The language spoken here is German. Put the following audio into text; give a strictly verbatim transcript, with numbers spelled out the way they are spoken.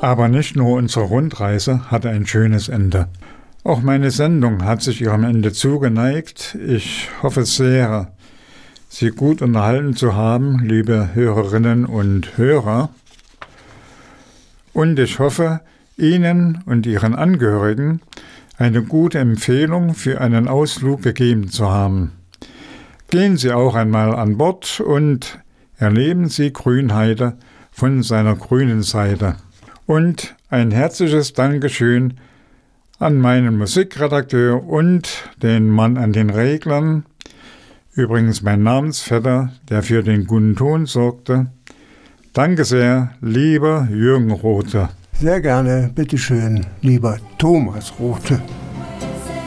Aber nicht nur unsere Rundreise hatte ein schönes Ende. Auch meine Sendung hat sich ihrem Ende zugeneigt. Ich hoffe sehr, Sie gut unterhalten zu haben, liebe Hörerinnen und Hörer. Und ich hoffe, Ihnen und Ihren Angehörigen eine gute Empfehlung für einen Ausflug gegeben zu haben. Gehen Sie auch einmal an Bord und erleben Sie Grünheide von seiner grünen Seite. Und ein herzliches Dankeschön an meinen Musikredakteur und den Mann an den Reglern, übrigens mein Namensvetter, der für den guten Ton sorgte. Danke sehr, lieber Jürgen Rothe. Sehr gerne, bitteschön, lieber Thomas Rothe.